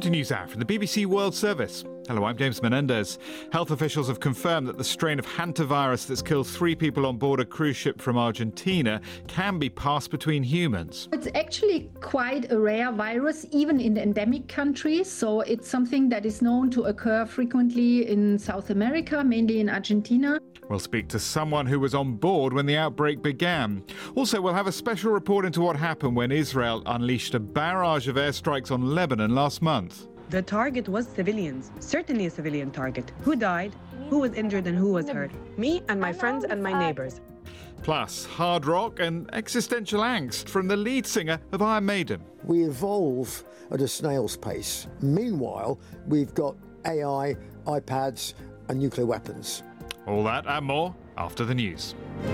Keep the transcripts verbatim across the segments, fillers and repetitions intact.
twenty News Hour from the B B C World Service. Hello, I'm James Menendez. Health officials have confirmed that the strain of hantavirus that's killed three people on board a cruise ship from Argentina can be passed between humans. It's actually quite a rare virus, even in endemic countries. So it's something that is known to occur frequently in South America, mainly in Argentina. We'll speak to someone who was on board when the outbreak began. Also, we'll have a special report into what happened when Israel unleashed a barrage of airstrikes on Lebanon last month. The target was civilians, certainly a civilian target. Who died, who was injured and who was hurt? Me and my friends and my neighbours. Plus, hard rock and existential angst from the lead singer of Iron Maiden. We evolve at a snail's pace. Meanwhile, we've got A I, iPads and nuclear weapons. All that and more after the news.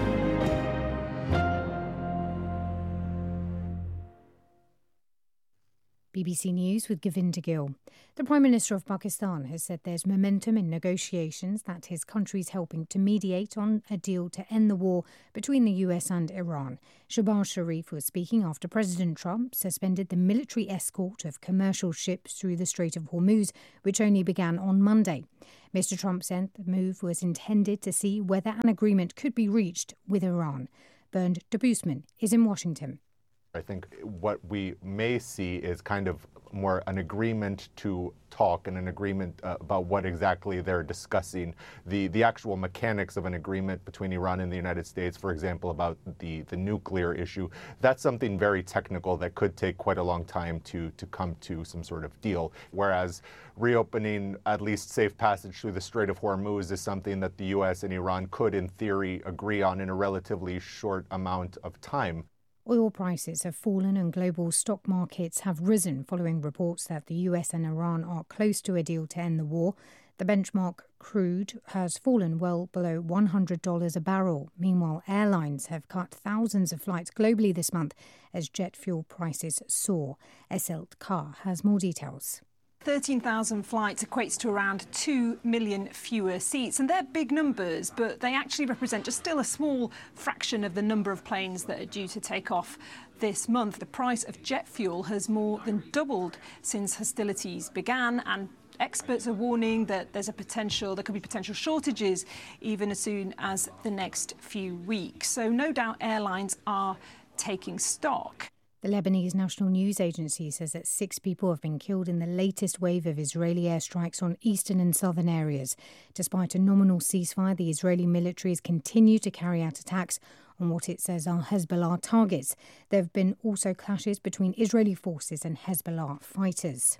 B B C News with Govinda Gill. The Prime Minister of Pakistan has said there's momentum in negotiations that his country is helping to mediate on a deal to end the war between the U S and Iran. Shehbaz Sharif was speaking after President Trump suspended the military escort of commercial ships through the Strait of Hormuz, which only began on Monday. Mister Trump said the move was intended to see whether an agreement could be reached with Iran. Bernd Debusman is in Washington. I think what we may see is kind of more an agreement to talk and an agreement uh, about what exactly they're discussing, the, the actual mechanics of an agreement between Iran and the United States, for example, about the, the nuclear issue. That's something very technical that could take quite a long time to, to come to some sort of deal. Whereas reopening at least safe passage through the Strait of Hormuz is something that the U S and Iran could, in theory, agree on in a relatively short amount of time. Oil prices have fallen and global stock markets have risen following reports that the U S and Iran are close to a deal to end the war. The benchmark crude has fallen well below one hundred dollars a barrel. Meanwhile, airlines have cut thousands of flights globally this month as jet fuel prices soar. Eselt Kar has more details. thirteen thousand flights equates to around two million fewer seats. And they're big numbers, but they actually represent just still a small fraction of the number of planes that are due to take off this month. The price of jet fuel has more than doubled since hostilities began, and experts are warning that there's a potential, there could be potential shortages even as soon as the next few weeks. So no doubt airlines are taking stock. The Lebanese National News Agency says that six people have been killed in the latest wave of Israeli airstrikes on eastern and southern areas. Despite a nominal ceasefire, the Israeli militaries continue to carry out attacks on what it says are Hezbollah targets. There have been also clashes between Israeli forces and Hezbollah fighters.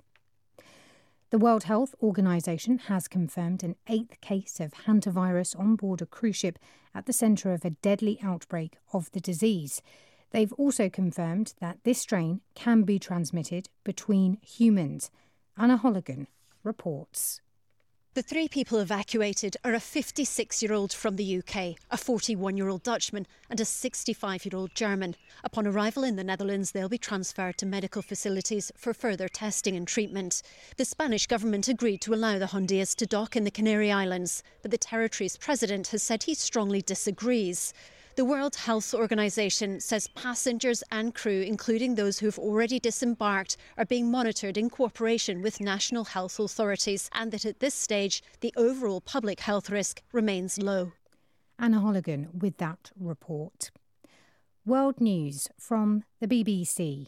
The World Health Organization has confirmed an eighth case of hantavirus on board a cruise ship at the centre of a deadly outbreak of the disease. They've also confirmed that this strain can be transmitted between humans. Anna Holligan reports. The three people evacuated are a fifty-six-year-old from the U K, a forty-one-year-old Dutchman and a sixty-five-year-old German. Upon arrival in the Netherlands, they'll be transferred to medical facilities for further testing and treatment. The Spanish government agreed to allow the Hondias to dock in the Canary Islands, but the territory's president has said he strongly disagrees. The World Health Organization says passengers and crew, including those who have already disembarked, are being monitored in cooperation with national health authorities, and that at this stage the overall public health risk remains low. Anna Holligan with that report. World News from the B B C.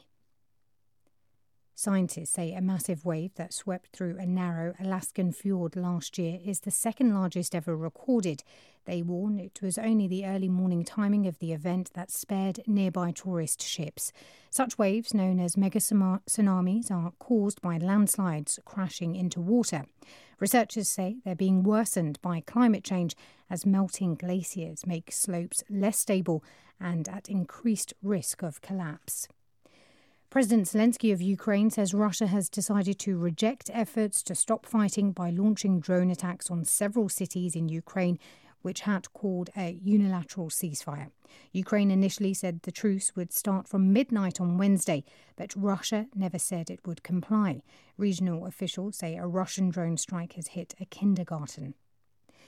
Scientists say a massive wave that swept through a narrow Alaskan fjord last year is the second largest ever recorded. They warn it was only the early morning timing of the event that spared nearby tourist ships. Such waves, known as mega tsunamis, are caused by landslides crashing into water. Researchers say they're being worsened by climate change as melting glaciers make slopes less stable and at increased risk of collapse. President Zelensky of Ukraine says Russia has decided to reject efforts to stop fighting by launching drone attacks on several cities in Ukraine, which had called a unilateral ceasefire. Ukraine initially said the truce would start from midnight on Wednesday, but Russia never said it would comply. Regional officials say a Russian drone strike has hit a kindergarten.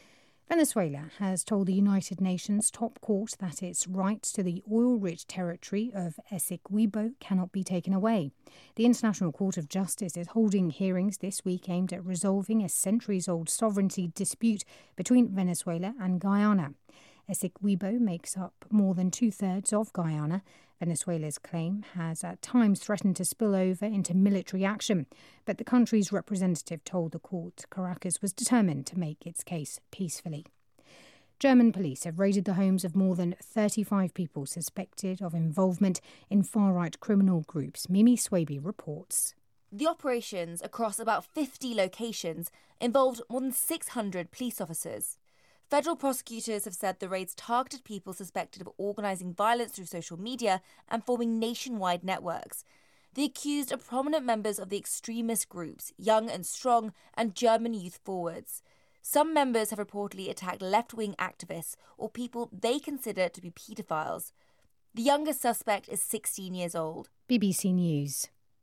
Venezuela has told the United Nations top court that its rights to the oil-rich territory of Essequibo cannot be taken away. The International Court of Justice is holding hearings this week aimed at resolving a centuries-old sovereignty dispute between Venezuela and Guyana. Essequibo makes up more than two-thirds of Guyana. Venezuela's claim has at times threatened to spill over into military action, but the country's representative told the court Caracas was determined to make its case peacefully. German police have raided the homes of more than thirty-five people suspected of involvement in far-right criminal groups. Mimi Swaby reports. The operations across about fifty locations involved more than six hundred police officers. Federal prosecutors have said the raids targeted people suspected of organising violence through social media and forming nationwide networks. The accused are prominent members of the extremist groups Young and Strong and German Youth Forwards. Some members have reportedly attacked left-wing activists or people they consider to be paedophiles. The youngest suspect is sixteen years old. B B C News.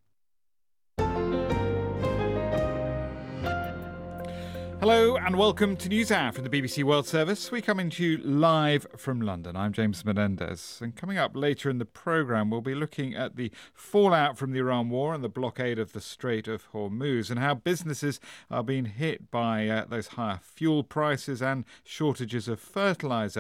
Hello and welcome to NewsHour from the B B C World Service. We're coming to you live from London. I'm James Menendez. And coming up later in the programme, we'll be looking at the fallout from the Iran war and the blockade of the Strait of Hormuz and how businesses are being hit by uh, those higher fuel prices and shortages of fertiliser.